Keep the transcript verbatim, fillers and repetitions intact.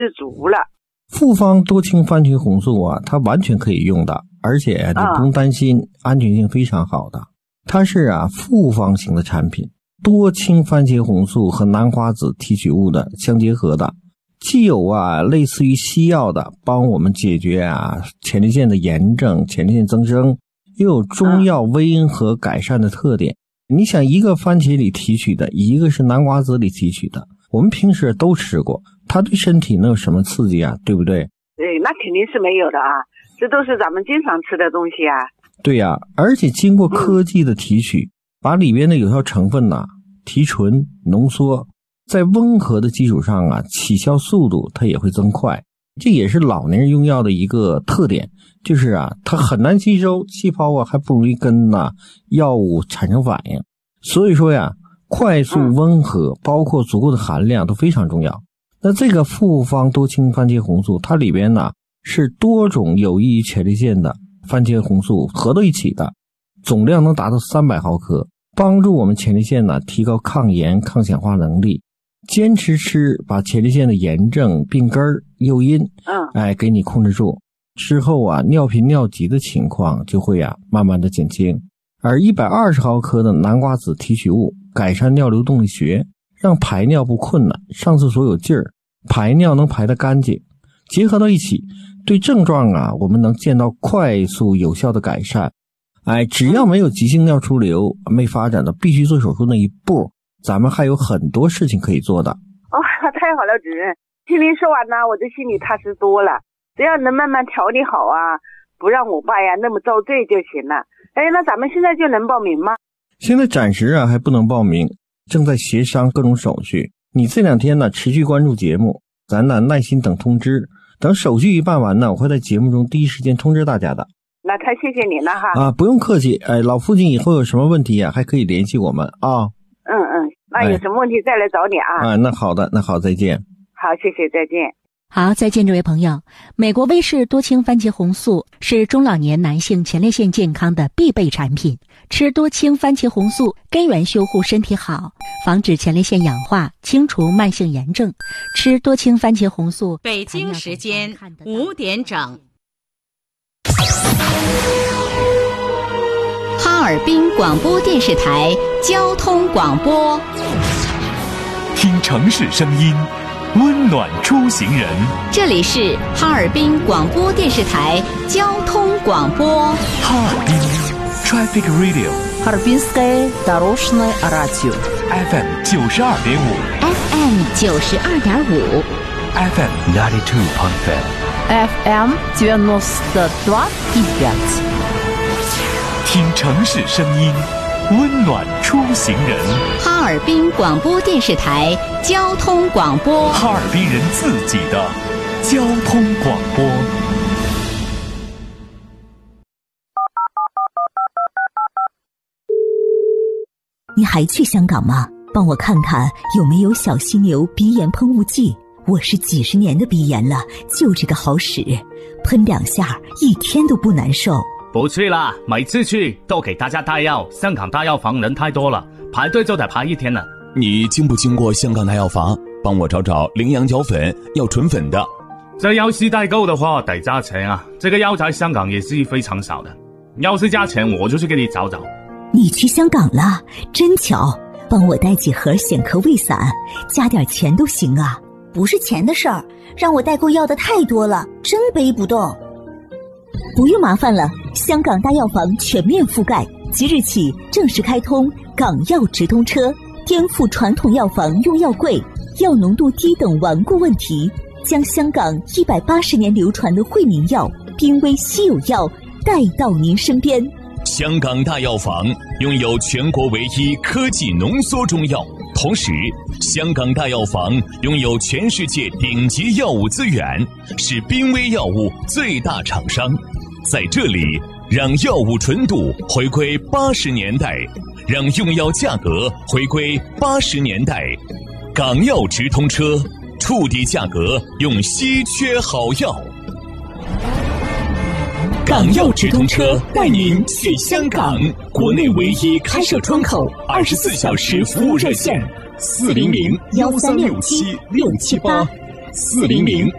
知足了。 复方多氢番茄红素啊，它完全可以用的，而且你不用担心，安全性非常好的。它是啊复方型的产品，多氢番茄红素和南瓜子提取物的相结合的，既有啊类似于西药的帮我们解决啊前列腺的炎症、前列腺增生，又有中药微温和改善的特点。你想，一个番茄里提取的，一个是南瓜子里提取的，我们平时都吃过，它对身体能有什么刺激啊？对不对？ 对，那肯定是没有的啊，这都是咱们经常吃的东西啊。 对呀、啊，而且经过科技的提取，嗯、把里边的有效成分呐提纯浓缩，在温和的基础上啊，起效速度它也会增快。这也是老年人用药的一个特点，就是啊，它很难吸收，细胞啊还不容易跟呐、啊、药物产生反应。所以说呀，快速温和，包括足够的含量都非常重要。那这个复方多氢番茄红素，它里边呢是多种有益于前列腺的番茄红素合到一起的，总量能达到三百毫克，帮助我们前列腺呢提高抗炎抗氧化能力。坚持吃，把前列腺的炎症、病根、诱因，嗯，哎，给你控制住之后啊，尿频尿急的情况就会啊慢慢的减轻。而一百二十毫克的南瓜子提取物，改善尿流动力学，让排尿不困难，上厕所有劲儿，排尿能排得干净。结合到一起，对症状啊，我们能见到快速有效的改善。哎，只要没有急性尿出流，没发展到必须做手术那一步，咱们还有很多事情可以做的。 哦，太好了，主任，听您说完呢，我这心里踏实多了。只要能慢慢调理好啊，不让我爸呀那么遭罪就行了。哎，那咱们现在就能报名吗？ 现在暂时啊还不能报名，正在协商各种手续。你这两天呢持续关注节目，咱呢耐心等通知。等手续一办完呢，我会在节目中第一时间通知大家的。 那太谢谢您了哈。 啊，不用客气。哎，老父亲以后有什么问题啊，还可以联系我们啊。 嗯嗯，那有什么问题再来找你啊。 啊，那好的，那好，再见。 好，谢谢，再见。 好，再见，这位朋友。美国威氏多氢番茄红素是中老年男性前列腺健康的必备产品。吃多氢番茄红素，根源修护身体好，防止前列腺氧化，清除慢性炎症。吃多氢番茄红素。 北京时间五点整。哈尔滨广播电视台交通广播， 听城市声音，温暖出行人。 这里是哈尔滨广播电视台交通广播。 哈尔滨 Traffic Radio， Харбинское дорожное радио F M 九十二点五 F M 九十二点五 F M ninety two point five F M девяносто два и пять。 听城市声音，温暖出行人。 哈尔滨广播电视台交通广播， 哈尔滨人自己的交通广播。 你还去香港吗？帮我看看有没有小犀牛鼻炎喷雾剂。我是几十年的鼻炎了，就这个好使，喷两下一天都不难受。 不去了，每次去都给大家带药，香港大药房人太多了，排队就得排一天了。 你经不经过香港大药房？帮我找找羚羊角粉，要纯粉的。 这要是代购的话得加钱啊，这个药在香港也是非常少的，要是加钱我就去给你找找。 你去香港了，真巧，帮我带几盒显科胃散，加点钱都行啊。 不是钱的事儿，让我代购要的太多了，真背不动。 不用麻烦了，香港大药房全面覆盖，即日起正式开通港药直通车，颠覆传统药房用药贵、药浓度低等顽固问题，将香港一百八十年流传的惠民药、濒危稀有药带到您身边。 香港大药房拥有全国唯一科技浓缩中药，同时香港大药房拥有全世界顶级药物资源，是濒危药物最大厂商。在这里，让药物纯度回归八十年代，让用药价格回归八十年代。港药直通车，触底价格用稀缺好药。港药直通车带您去香港，国内唯一开设窗口，二十四小时服务热线：四零零幺三六七六七八。 四零零